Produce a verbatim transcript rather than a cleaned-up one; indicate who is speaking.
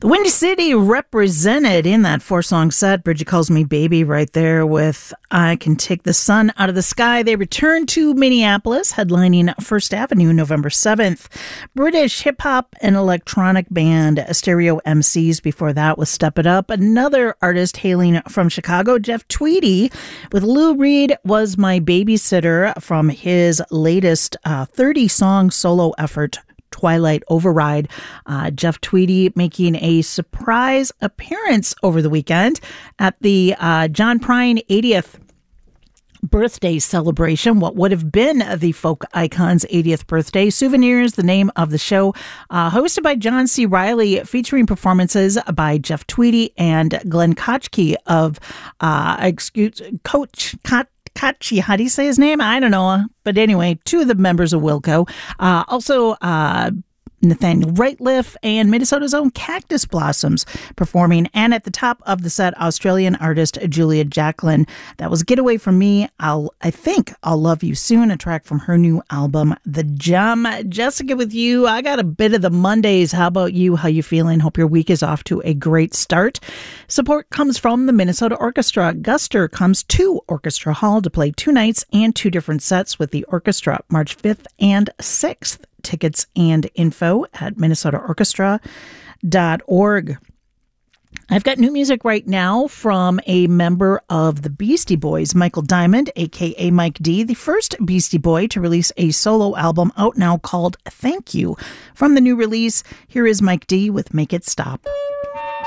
Speaker 1: Windy City represented in that four-song set. Bridget Calls Me Baby right there with I Can Take the Sun Out of the Sky. They return to Minneapolis, headlining First Avenue November seventh. British hip-hop and electronic band Stereo M Cs before that was Step It Up. Another artist hailing from Chicago, Jeff Tweedy, with Lou Reed Was My Babysitter from his latest uh, thirty-song solo effort, Twilight Override. Uh, Jeff Tweedy making a surprise appearance over the weekend at the uh, John Prine eightieth birthday celebration, what would have been the folk icon's eightieth birthday. Souvenirs, the name of the show, uh, hosted by John C. Reilly, featuring performances by Jeff Tweedy and Glenn Kotchke of, uh, excuse, Coach Kot. Kachi, how do you say his name? I don't know. But anyway, two of the members of Wilco. Uh, also, uh, Nathaniel Rateliff and Minnesota's own Cactus Blossoms performing. And at the top of the set, Australian artist Julia Jacklin. That was Get Away From Me. I'll, I think I'll Love You Soon, a track from her new album, The Gem. Jessica with you. I got a bit of the Mondays. How about you? How you feeling? Hope your week is off to a great start. Support comes from the Minnesota Orchestra. Guster comes to Orchestra Hall to play two nights and two different sets with the orchestra, March fifth and sixth. Tickets and info at minnesota orchestra dot org. I've got new music right now from a member of the Beastie Boys, Michael Diamond, a k a. Mike D, the first Beastie Boy to release a solo album out now called Thank You. From the new release, here is Mike D with Make It Stop.